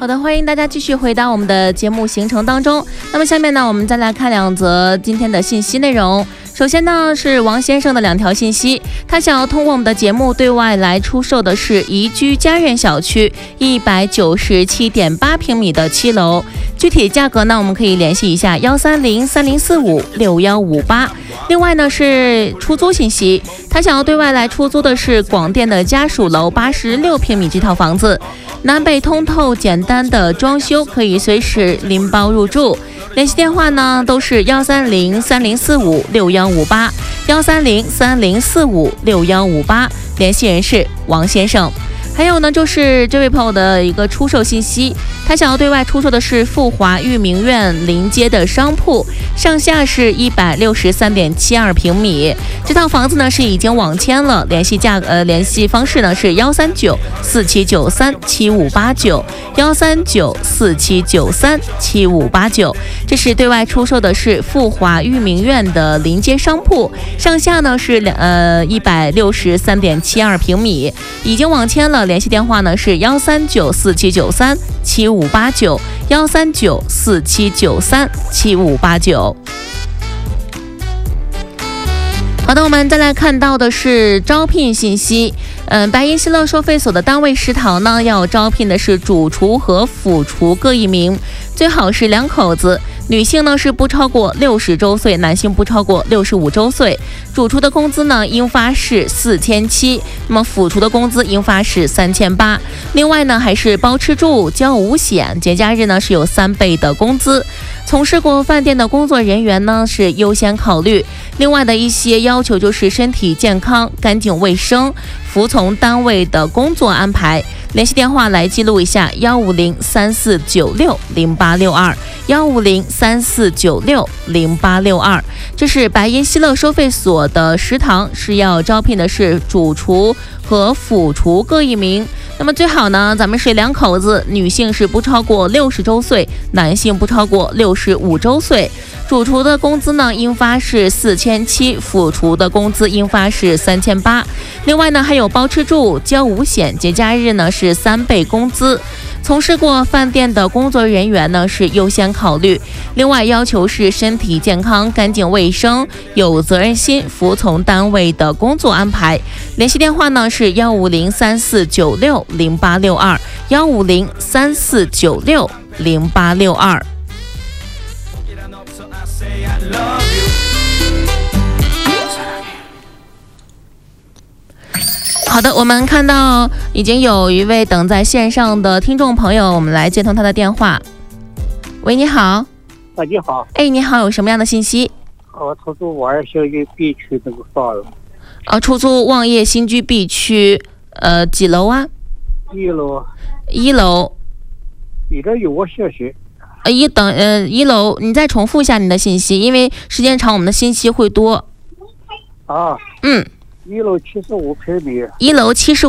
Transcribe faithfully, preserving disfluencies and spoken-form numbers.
好的，欢迎大家继续回到我们的节目行程当中。那么下面呢，我们再来看两则今天的信息内容。首先呢，是王先生的两条信息，他想要通过我们的节目对外来出售的是宜居家苑小区一百九十七点八平米的七楼，具体价格呢，我们可以联系一下幺三零三零四五六幺五八。另外呢，是出租信息，他想要对外来出租的是广电的家属楼八十六平米这套房子，南北通透，简单的装修，可以随时拎包入住。联系电话呢都是幺三零三零四五六幺五八，幺三零三零四五六幺五八，联系人是王先生。还有呢，就是这位朋友的一个出售信息，他想要对外出售的是富华裕民苑临街的商铺，上下是一百六十三点七二平米。这套房子呢是已经网签了，联系价呃联系方式呢是幺三九四七九三七五八九，幺三九四七九三七五八九。这是对外出售的是富华裕民苑的临街商铺，上下呢是两呃一百六十三点七二平米，已经网签了。联系电话呢是幺三九四七九三七五八九，幺三九四七九三七五八九。好的，我们再来看到的是招聘信息。嗯，白银希乐收费所的单位食堂呢，要招聘的是主厨和辅厨各一名，最好是两口子。女性呢是不超过六十周岁，男性不超过六十五周岁。主厨的工资呢应发是四千七，那么辅厨的工资应发是三千八。另外呢还是包吃住、交五险，节假日呢是有三倍的工资。从事过饭店的工作人员呢是优先考虑。另外的一些要求就是身体健康、干净卫生，服从单位的工作安排。联系电话来记录一下：幺五零三四九六零八六二，幺五零三四九六零八六二。这是白银希乐收费所的食堂，是要招聘的是主厨和辅厨各一名。那么最好呢，咱们是两口子，女性是不超过六十周岁，男性不超过六十五周岁。主厨的工资呢应发是四千七，辅厨的工资应发是三千八。另外呢还有包吃住、交五险，节假日呢是三倍工资。从事过饭店的工作人员呢是优先考虑。另外要求是身体健康、干净卫生，有责任心，服从单位的工作安排。联系电话呢是幺五零三四九六零八六二，幺五零三四九六零八六二。好的，我们看到已经有一位等在线上的听众朋友，我们来接通他的电话。喂，你好。 啊，你好。 哎，你好，有什么样的信息？ 我出租望业新居 B 区那个房子。 啊，出租望业新居 B 区，呃，几楼啊？ 一楼。 一楼。 你这有我信息。 呃，一等呃一楼，你再重复一下你的信息，因为时间长，我们的信息会多。 啊。 嗯。 一楼七十五平米。 一楼七十。